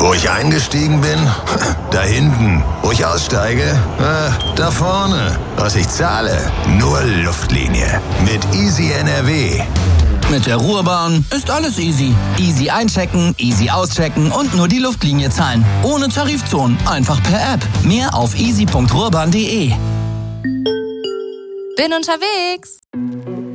Wo ich eingestiegen bin? Da hinten. Wo ich aussteige? Da vorne. Was ich zahle? Nur Luftlinie. Mit Easy NRW. Mit der Ruhrbahn ist alles easy. Easy einchecken, easy auschecken und nur die Luftlinie zahlen. Ohne Tarifzonen, einfach per App. Mehr auf easy.ruhrbahn.de. Bin unterwegs.